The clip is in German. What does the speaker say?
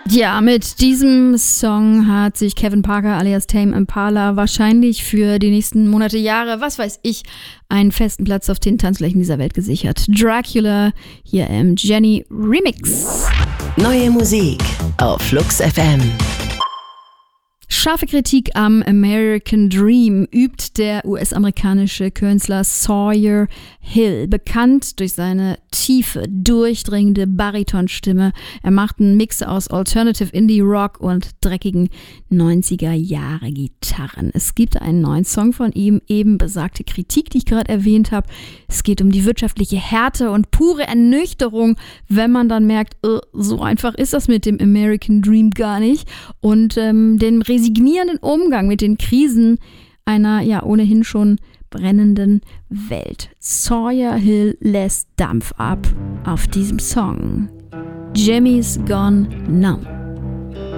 Ja, mit diesem Song hat sich Kevin Parker alias Tame Impala wahrscheinlich für die nächsten Monate, Jahre, was weiß ich, einen festen Platz auf den Tanzflächen dieser Welt gesichert. Dracula hier im Jenny Remix. Neue Musik auf Flux FM. Scharfe Kritik am American Dream übt der US-amerikanische Künstler Sawyer Hill, bekannt durch seine tiefe, durchdringende Baritonstimme. Er macht einen Mix aus Alternative Indie Rock und dreckigen 90er-Jahre-Gitarren. Es gibt einen neuen Song von ihm, eben besagte Kritik, die ich gerade erwähnt habe. Es geht um die wirtschaftliche Härte und pure Ernüchterung, wenn man dann merkt, so einfach ist das mit dem American Dream gar nicht. Und den resignierenden Umgang mit den Krisen einer ja ohnehin schon brennenden Welt. Sawyer Hill lässt Dampf ab auf diesem Song. Jimmy's Gone Numb.